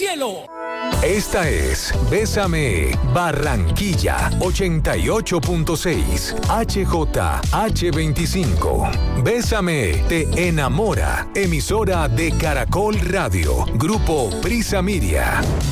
cielo. Esta es Bésame Barranquilla 88.6 HJH25. Bésame te enamora. Emisora de Caracol Radio. Grupo Prisa Media.